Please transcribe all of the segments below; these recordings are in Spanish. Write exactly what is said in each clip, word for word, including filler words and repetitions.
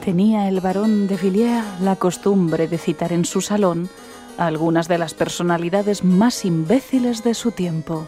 Tenía el barón de Villiers la costumbre de citar en su salón a algunas de las personalidades más imbéciles de su tiempo.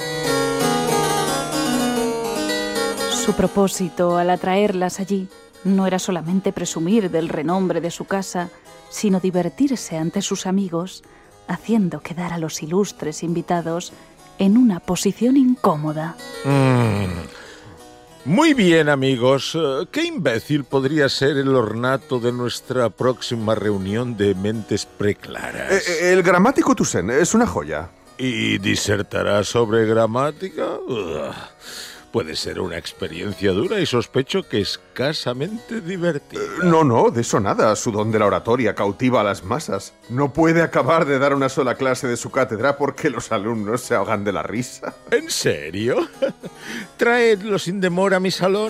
Su propósito al atraerlas allí no era solamente presumir del renombre de su casa, sino divertirse ante sus amigos, haciendo quedar a los ilustres invitados en una posición incómoda. Mm. Muy bien, amigos. ¿Qué imbécil podría ser el ornato de nuestra próxima reunión de mentes preclaras? Eh, el gramático Toussaint es una joya. ¿Y disertará sobre gramática? Ugh. Puede ser una experiencia dura y sospecho que escasamente divertida. Eh, no, no, de eso nada. Su don de la oratoria cautiva a las masas. No puede acabar de dar una sola clase de su cátedra porque los alumnos se ahogan de la risa. ¿En serio? Traedlo sin demora a mi salón.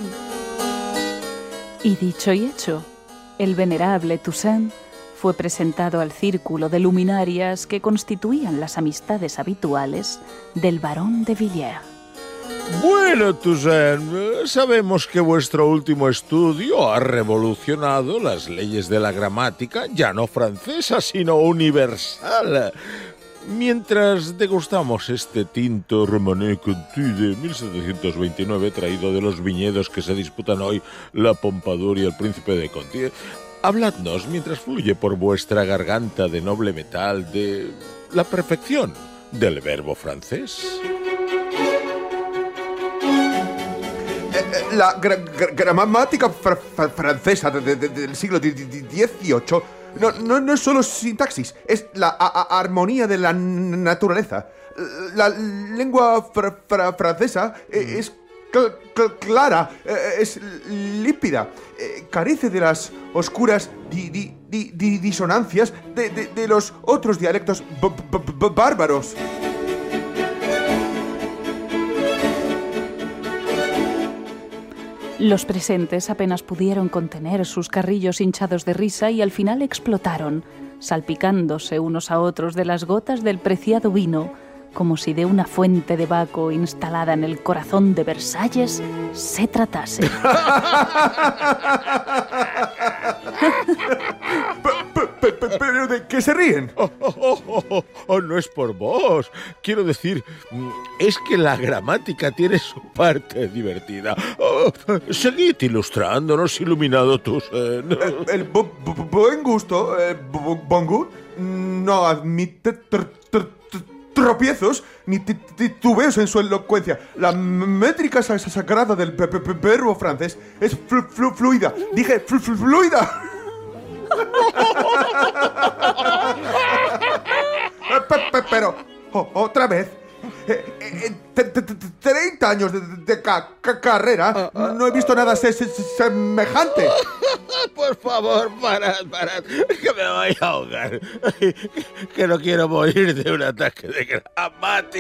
Y dicho y hecho, el venerable Toussaint fue presentado al círculo de luminarias que constituían las amistades habituales del barón de Villiers. Bueno, Toussaint, sabemos que vuestro último estudio ha revolucionado las leyes de la gramática, ya no francesa, sino universal. Mientras degustamos este tinto Romanée Conti de mil setecientos veintinueve, traído de los viñedos que se disputan hoy la Pompadour y el Príncipe de Conti, habladnos mientras fluye por vuestra garganta de noble metal de la perfección del verbo francés. La gra gra gramática fr fr francesa de, de, de, del siglo dieciocho no, no, no es solo sintaxis, es la a a armonía de la naturaleza. La lengua fr fr francesa es cl cl clara, es límpida, carece de las oscuras di di di di disonancias de, de, de los otros dialectos b b bárbaros. Los presentes apenas pudieron contener sus carrillos hinchados de risa y al final explotaron, salpicándose unos a otros de las gotas del preciado vino, como si de una fuente de Baco instalada en el corazón de Versalles se tratase. ¿Pero de qué se ríen? Oh, oh, oh, oh, oh, oh, no es por vos. Quiero decir, es que la gramática tiene su parte divertida. Oh, seguid ilustrándonos, iluminado Toussaint. El, el bu bu buen gusto, el bu bon goût, no admite tr tr tr tropiezos ni titubeos en su elocuencia. La métrica sagrada del verbo francés es flu flu fluida. Dije flu flu fluida. Pero, oh, otra vez, eh, eh, treinta años de, de ca ca carrera, no he visto nada se se semejante. Por favor, parad, parad, que me voy a ahogar. Que no quiero morir de un ataque de gramática.